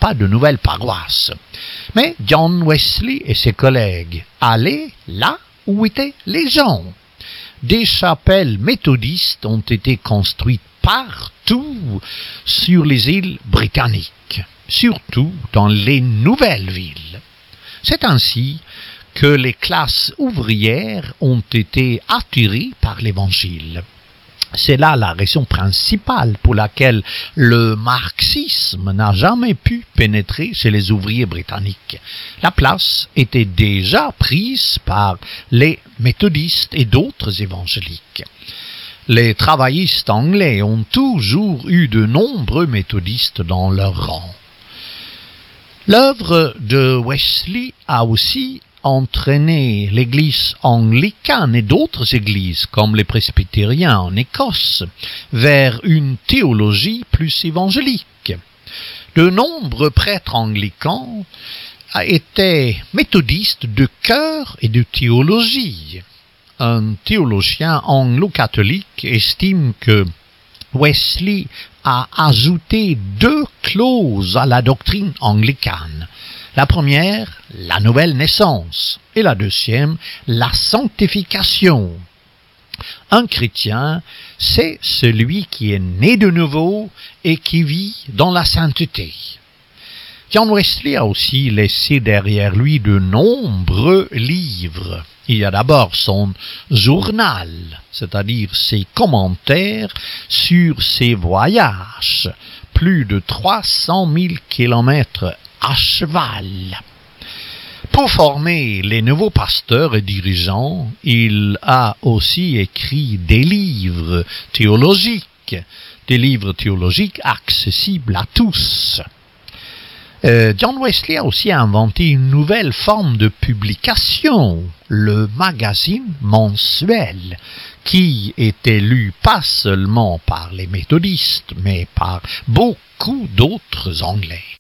pas de nouvelles paroisses. Mais John Wesley et ses collègues allaient là où étaient les gens. Des chapelles méthodistes ont été construites partout sur les îles britanniques, surtout dans les nouvelles villes. C'est ainsi que les classes ouvrières ont été attirées par l'Évangile. C'est là la raison principale pour laquelle le marxisme n'a jamais pu pénétrer chez les ouvriers britanniques. La place était déjà prise par les méthodistes et d'autres évangéliques. Les travaillistes anglais ont toujours eu de nombreux méthodistes dans leur rang. L'œuvre de Wesley a aussi entraîné l'église anglicane et d'autres églises, comme les presbytériens en Écosse, vers une théologie plus évangélique. De nombreux prêtres anglicans étaient méthodistes de cœur et de théologie. Un théologien anglo-catholique estime que Wesley a ajouté 2 clauses à la doctrine anglicane. La première, la nouvelle naissance, et la deuxième, la sanctification. Un chrétien, c'est celui qui est né de nouveau et qui vit dans la sainteté. John Wesley a aussi laissé derrière lui de nombreux livres. Il y a d'abord son journal, c'est-à-dire ses commentaires sur ses voyages, plus de 300 000 kilomètres à cheval. Pour former les nouveaux pasteurs et dirigeants, il a aussi écrit des livres théologiques accessibles à tous. John Wesley a aussi inventé une nouvelle forme de publication, le magazine mensuel, qui était lu pas seulement par les méthodistes, mais par beaucoup d'autres Anglais.